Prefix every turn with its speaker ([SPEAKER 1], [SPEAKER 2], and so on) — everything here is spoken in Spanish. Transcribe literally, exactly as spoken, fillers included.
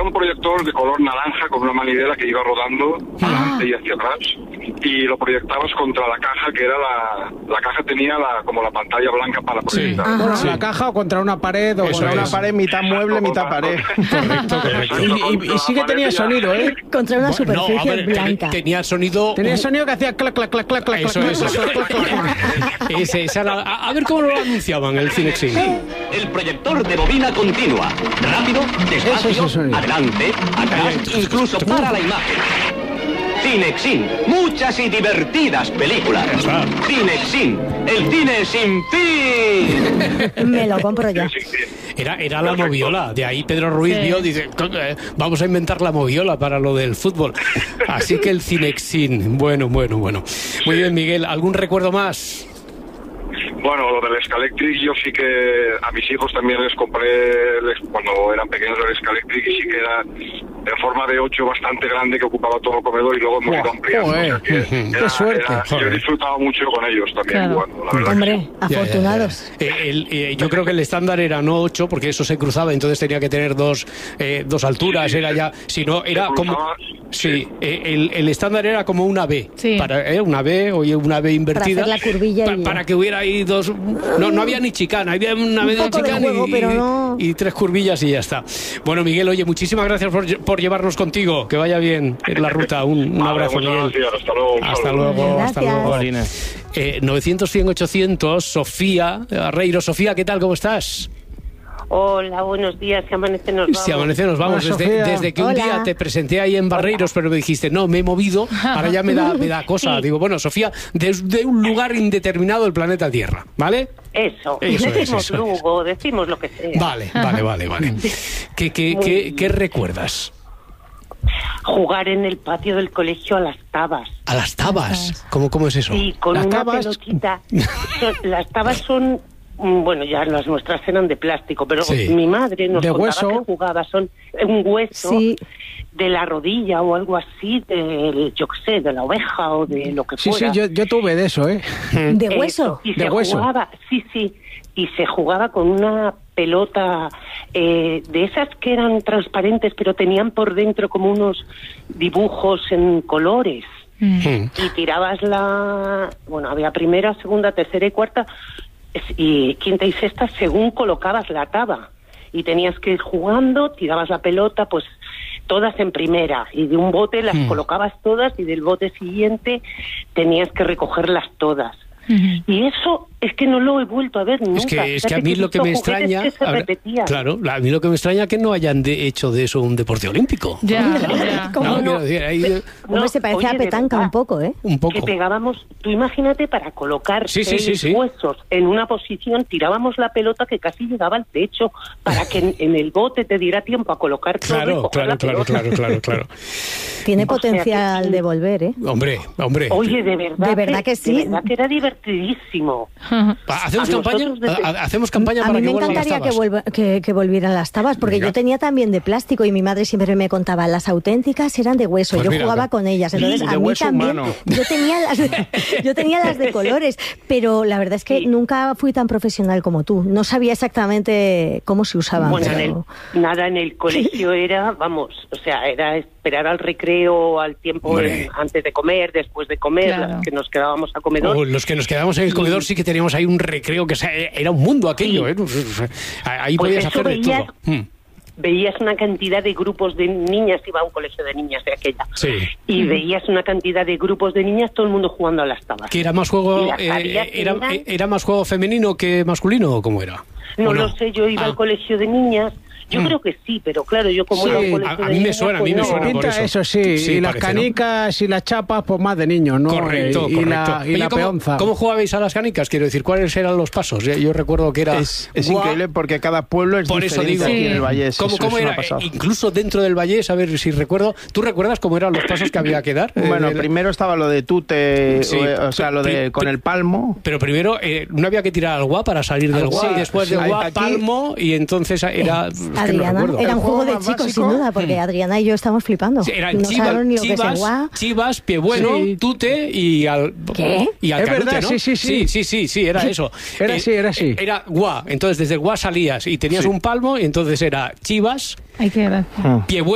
[SPEAKER 1] un proyector de color naranja con una manivela que iba rodando
[SPEAKER 2] Ah.
[SPEAKER 1] adelante y hacia atrás, y lo proyectabas contra la caja, que era la... La caja tenía la, como la pantalla blanca para proyectar.
[SPEAKER 2] Ajá.
[SPEAKER 3] Bueno,
[SPEAKER 2] Sí.
[SPEAKER 3] la caja o contra una pared o
[SPEAKER 4] Eso
[SPEAKER 3] contra una
[SPEAKER 4] es.
[SPEAKER 3] pared, mitad mueble, mitad pared.
[SPEAKER 4] Correcto, correcto.
[SPEAKER 3] Y, y- y sí que tenía sonido, ¿eh?
[SPEAKER 2] Contra una
[SPEAKER 4] Bueno, no,
[SPEAKER 2] superficie
[SPEAKER 4] a ver,
[SPEAKER 2] blanca.
[SPEAKER 4] tenía sonido...
[SPEAKER 3] Tenía sonido que hacía clac, clac, clac, clac, clac,
[SPEAKER 4] Eso,
[SPEAKER 3] clac,
[SPEAKER 4] eso,
[SPEAKER 3] clac, clac, clac, clac.
[SPEAKER 4] Ese, esa era- a, a ver cómo lo anunciaban el Cinexin.
[SPEAKER 5] El proyector de bobina continua. Rápido, despacio,
[SPEAKER 3] Eso, eso, eso.
[SPEAKER 5] adelante, atrás, incluso para la imagen. Cinexin, muchas y divertidas películas.
[SPEAKER 4] está.
[SPEAKER 5] Cinexin, el cine sin fin.
[SPEAKER 2] Me lo compro ya.
[SPEAKER 1] Sí, sí.
[SPEAKER 4] Era, era la moviola, de ahí Pedro Ruiz
[SPEAKER 6] Sí.
[SPEAKER 4] vio, dice, eh, vamos a inventar la moviola para lo del fútbol. Así que el Cinexin, bueno, bueno, bueno. Muy bien, Miguel, ¿algún recuerdo más?
[SPEAKER 1] Bueno, lo del Scalectric, yo sí que a mis hijos también les compré, les- cuando eran pequeños, el Scalectric, y sí que era en forma de ocho bastante grande, que ocupaba todo el comedor, y luego hemos ido
[SPEAKER 3] Buah,
[SPEAKER 1] ampliando.
[SPEAKER 3] joder,
[SPEAKER 1] O sea que
[SPEAKER 4] qué
[SPEAKER 1] era-
[SPEAKER 3] suerte.
[SPEAKER 1] era- yo
[SPEAKER 4] Joder.
[SPEAKER 1] he disfrutado mucho con ellos también
[SPEAKER 6] Claro.
[SPEAKER 1] jugando, la verdad. que
[SPEAKER 2] Hombre,
[SPEAKER 1] sí.
[SPEAKER 4] Ya, ya, ya.
[SPEAKER 2] afortunados.
[SPEAKER 4] Eh, el- eh, yo creo que el estándar era no ocho, porque eso se cruzaba, entonces tenía que tener dos, eh, dos alturas,
[SPEAKER 1] Sí,
[SPEAKER 4] era
[SPEAKER 1] sí.
[SPEAKER 4] ya, si no, era
[SPEAKER 1] Se
[SPEAKER 4] como...
[SPEAKER 1] cruzaba,
[SPEAKER 4] Sí, eh, el, el estándar era como una B,
[SPEAKER 6] Sí.
[SPEAKER 4] para, eh, una B o una B invertida.
[SPEAKER 2] Para hacer la curvilla
[SPEAKER 4] pa-
[SPEAKER 2] y ya.
[SPEAKER 4] para que hubiera ahí dos... No, no había ni chicana, había una
[SPEAKER 2] Un
[SPEAKER 4] B de
[SPEAKER 2] poco de
[SPEAKER 4] chicana
[SPEAKER 2] juego,
[SPEAKER 4] y,
[SPEAKER 2] pero no-
[SPEAKER 4] y tres curvillas y ya está. Bueno, Miguel, oye, muchísimas gracias por, lle- por llevarnos contigo, que vaya bien en la ruta. Un, un
[SPEAKER 1] Vale,
[SPEAKER 4] abrazo,
[SPEAKER 1] muchas
[SPEAKER 4] Miguel.
[SPEAKER 1] gracias, hasta luego, un
[SPEAKER 4] Hasta
[SPEAKER 1] saludo.
[SPEAKER 4] luego, hasta
[SPEAKER 2] Gracias.
[SPEAKER 4] luego.
[SPEAKER 3] Jolines.
[SPEAKER 4] Eh, novecientos, cien, ochocientos, Sofía Arreiro. Sofía, ¿qué tal? ¿Cómo estás?
[SPEAKER 7] Hola, buenos días. Si amanece nos vamos.
[SPEAKER 4] Si amanece nos vamos.
[SPEAKER 3] Hola,
[SPEAKER 4] Desde,
[SPEAKER 3] Sofía.
[SPEAKER 4] desde que un
[SPEAKER 2] Hola.
[SPEAKER 4] día te presenté ahí en Barreiros, pero me dijiste, no, me he movido, ahora ya me da, me da cosa.
[SPEAKER 7] Sí.
[SPEAKER 4] Digo, bueno, Sofía, desde un lugar indeterminado del planeta Tierra, ¿vale?
[SPEAKER 7] Eso.
[SPEAKER 4] Eso es,
[SPEAKER 7] decimos
[SPEAKER 4] eso es.
[SPEAKER 7] Lugo, decimos lo que sea.
[SPEAKER 4] Vale, vale, vale, vale. ¿Qué, qué,
[SPEAKER 7] Muy
[SPEAKER 4] qué,
[SPEAKER 7] bien.
[SPEAKER 4] qué recuerdas?
[SPEAKER 7] Jugar en el patio del colegio a las tabas.
[SPEAKER 4] A las tabas. ¿Cómo, cómo es eso?
[SPEAKER 7] Sí, con
[SPEAKER 3] Las
[SPEAKER 7] una
[SPEAKER 3] tabas-
[SPEAKER 7] pelotita. Son- las tabas son, mm, bueno, ya las nuestras eran de plástico, pero
[SPEAKER 4] Sí.
[SPEAKER 7] mi madre nos
[SPEAKER 3] De
[SPEAKER 7] contaba
[SPEAKER 3] hueso.
[SPEAKER 7] que jugaba, son un hueso
[SPEAKER 2] Sí.
[SPEAKER 7] de la rodilla o algo así, de, yo qué sé, de la oveja o de lo que
[SPEAKER 3] Sí, sí,
[SPEAKER 7] fuera.
[SPEAKER 3] yo, yo tuve de eso, ¿eh?
[SPEAKER 2] De
[SPEAKER 7] Eso,
[SPEAKER 2] hueso.
[SPEAKER 7] y
[SPEAKER 3] De
[SPEAKER 7] se
[SPEAKER 3] hueso.
[SPEAKER 7] jugaba, sí, sí, y se jugaba con una pelota eh, de esas que eran transparentes, pero tenían por dentro como unos dibujos en colores.
[SPEAKER 4] Mm.
[SPEAKER 7] Y tirabas la... Bueno, había primera, segunda, tercera y cuarta, es- y quinta y sexta según colocabas la taba. Y tenías que ir jugando, tirabas la pelota, pues todas en primera. Y de un bote las
[SPEAKER 4] Mm.
[SPEAKER 7] colocabas todas y del bote siguiente tenías que recogerlas todas. Y eso es que no lo he vuelto a ver nunca.
[SPEAKER 4] Es que, es que a
[SPEAKER 7] Fíjate
[SPEAKER 4] mí
[SPEAKER 7] he
[SPEAKER 4] lo que
[SPEAKER 7] visto
[SPEAKER 4] me
[SPEAKER 7] juguetes
[SPEAKER 4] extraña...
[SPEAKER 7] que se
[SPEAKER 4] a ver,
[SPEAKER 7] repetían.
[SPEAKER 4] claro, a mí lo que me extraña es que no hayan de- hecho de eso un deporte olímpico.
[SPEAKER 6] Ya, ya.
[SPEAKER 2] ¿Cómo
[SPEAKER 4] No,
[SPEAKER 2] no?
[SPEAKER 4] quiero decir, ahí,
[SPEAKER 2] Hombre,
[SPEAKER 7] No,
[SPEAKER 2] se parece
[SPEAKER 7] oye,
[SPEAKER 2] a
[SPEAKER 7] de
[SPEAKER 2] petanca
[SPEAKER 7] verdad,
[SPEAKER 2] un poco, ¿eh?
[SPEAKER 4] un poco.
[SPEAKER 7] Que pegábamos, tú imagínate, para colocar
[SPEAKER 4] Sí, sí,
[SPEAKER 7] seis
[SPEAKER 4] sí, sí.
[SPEAKER 7] huesos en una posición, tirábamos la pelota que casi llegaba al techo para que en, en el bote te diera tiempo a colocar todo y
[SPEAKER 4] Claro,
[SPEAKER 7] coger
[SPEAKER 4] claro,
[SPEAKER 7] la
[SPEAKER 4] claro,
[SPEAKER 7] pelota.
[SPEAKER 4] claro, claro, claro.
[SPEAKER 2] Tiene
[SPEAKER 7] O sea que
[SPEAKER 2] potencial
[SPEAKER 7] sí.
[SPEAKER 2] de volver, ¿eh?
[SPEAKER 4] Hombre, hombre.
[SPEAKER 7] Oye, de verdad,
[SPEAKER 2] De verdad que sí.
[SPEAKER 7] De verdad que era divertidísimo.
[SPEAKER 4] ¿Hacemos
[SPEAKER 7] a
[SPEAKER 4] campaña?
[SPEAKER 7] nosotros desde-
[SPEAKER 4] Ha- ¿Hacemos campaña
[SPEAKER 2] A
[SPEAKER 4] para
[SPEAKER 2] mí
[SPEAKER 4] que
[SPEAKER 2] me
[SPEAKER 4] vuelvan las
[SPEAKER 2] encantaría que,
[SPEAKER 4] tabas?
[SPEAKER 2] vuelva, que, que volvieran las tabas, porque
[SPEAKER 4] Venga.
[SPEAKER 2] yo tenía también de plástico y mi madre siempre me contaba, las auténticas eran de hueso,
[SPEAKER 4] Pues
[SPEAKER 2] yo
[SPEAKER 4] mira,
[SPEAKER 2] jugaba
[SPEAKER 4] ve.
[SPEAKER 2] con ellas, entonces
[SPEAKER 3] de
[SPEAKER 2] a mí
[SPEAKER 3] hueso
[SPEAKER 2] también,
[SPEAKER 3] humano.
[SPEAKER 2] yo tenía, las de, yo tenía las de colores, pero la verdad es que
[SPEAKER 7] Sí.
[SPEAKER 2] nunca fui tan profesional como tú, no sabía exactamente cómo se usaban.
[SPEAKER 7] Bueno, en
[SPEAKER 2] pero-
[SPEAKER 7] el- nada, en el colegio era, vamos, o sea, era esperar al recreo, al tiempo
[SPEAKER 4] Hombre.
[SPEAKER 7] en- antes de comer, después de comer,
[SPEAKER 6] Claro.
[SPEAKER 7] las que nos quedábamos a comedor.
[SPEAKER 4] Oh, los que nos quedamos en el comedor sí que teníamos ahí un recreo que se- era un mundo aquello, ¿eh? Ahí
[SPEAKER 7] Pues
[SPEAKER 4] podías
[SPEAKER 7] eso
[SPEAKER 4] hacer de
[SPEAKER 7] veías-
[SPEAKER 4] todo. Mm.
[SPEAKER 7] Veías una cantidad de grupos de niñas, iba a un colegio de niñas de aquella,
[SPEAKER 4] Sí.
[SPEAKER 7] y veías una cantidad de grupos de niñas, todo el mundo jugando a las tabas.
[SPEAKER 4] ¿Que era más juego
[SPEAKER 7] Y las
[SPEAKER 4] eh,
[SPEAKER 7] tareas
[SPEAKER 4] era,
[SPEAKER 7] eran-
[SPEAKER 4] era más juego femenino que masculino o cómo era?
[SPEAKER 7] No
[SPEAKER 4] ¿O
[SPEAKER 7] lo sé, yo iba
[SPEAKER 4] Ah.
[SPEAKER 7] al colegio de niñas, yo
[SPEAKER 4] Mm.
[SPEAKER 7] creo que sí, pero claro, yo como
[SPEAKER 3] Sí,
[SPEAKER 7] iba al
[SPEAKER 3] a-
[SPEAKER 7] colegio
[SPEAKER 4] a
[SPEAKER 7] de
[SPEAKER 4] mí me
[SPEAKER 7] niñas,
[SPEAKER 4] suena, a mí
[SPEAKER 7] pues
[SPEAKER 4] me
[SPEAKER 7] no.
[SPEAKER 4] suena.
[SPEAKER 3] Pinta
[SPEAKER 4] por eso.
[SPEAKER 3] eso, sí.
[SPEAKER 4] Sí,
[SPEAKER 3] y las
[SPEAKER 4] parece, ¿no?
[SPEAKER 3] canicas y las chapas, pues más de niños, ¿no?
[SPEAKER 4] Correcto,
[SPEAKER 3] y, y
[SPEAKER 4] correcto.
[SPEAKER 3] la, y
[SPEAKER 4] Oye,
[SPEAKER 3] la
[SPEAKER 4] ¿cómo,
[SPEAKER 3] peonza.
[SPEAKER 4] ¿Cómo jugabais a las canicas? Quiero decir, ¿cuáles eran los pasos? Yo, yo recuerdo que era...
[SPEAKER 3] Es, es
[SPEAKER 4] Guau.
[SPEAKER 3] increíble porque cada pueblo es
[SPEAKER 4] Por eso
[SPEAKER 3] diferente
[SPEAKER 4] digo,
[SPEAKER 3] aquí en el Vallés.
[SPEAKER 4] ¿cómo,
[SPEAKER 3] eso
[SPEAKER 4] cómo
[SPEAKER 3] es una
[SPEAKER 4] era?
[SPEAKER 3] pasada.
[SPEAKER 4] Eh, Incluso dentro del Vallés, a ver si recuerdo. ¿Tú recuerdas cómo eran los pasos que había que dar? Eh,
[SPEAKER 3] Bueno,
[SPEAKER 4] el-
[SPEAKER 3] primero estaba lo de tute,
[SPEAKER 4] Sí,
[SPEAKER 3] o, o sea, lo de
[SPEAKER 4] pri-
[SPEAKER 3] con
[SPEAKER 4] pri-
[SPEAKER 3] el palmo.
[SPEAKER 4] Pero primero, eh, no había que tirar al gua para salir del
[SPEAKER 3] Al
[SPEAKER 4] gua,
[SPEAKER 3] gua,
[SPEAKER 4] y después
[SPEAKER 3] sí.
[SPEAKER 4] del gua,
[SPEAKER 3] Aquí-
[SPEAKER 4] palmo, y entonces era... es que no
[SPEAKER 2] Adriana,
[SPEAKER 4] recuerdo.
[SPEAKER 2] era un
[SPEAKER 3] El
[SPEAKER 2] juego
[SPEAKER 3] juego
[SPEAKER 2] de
[SPEAKER 3] más
[SPEAKER 2] chicos,
[SPEAKER 3] básico.
[SPEAKER 2] sin duda, porque Adriana y yo estamos flipando.
[SPEAKER 4] Sí, eran
[SPEAKER 2] no
[SPEAKER 4] chivas,
[SPEAKER 2] saben ni lo que es el
[SPEAKER 4] chivas,
[SPEAKER 2] guau.
[SPEAKER 4] chivas, pie bueno,
[SPEAKER 3] Sí.
[SPEAKER 4] tute y al...
[SPEAKER 2] ¿Qué?
[SPEAKER 4] Y al
[SPEAKER 3] Es
[SPEAKER 4] canute,
[SPEAKER 3] verdad,
[SPEAKER 4] ¿no?
[SPEAKER 3] sí, sí, sí.
[SPEAKER 4] Sí, sí, sí, sí, era eso.
[SPEAKER 3] Era así, era así.
[SPEAKER 4] Era gua, entonces desde el gua salías y tenías
[SPEAKER 3] Sí.
[SPEAKER 4] un palmo y entonces era chivas,
[SPEAKER 6] Hay que ver.
[SPEAKER 3] Ah.
[SPEAKER 4] pie bueno,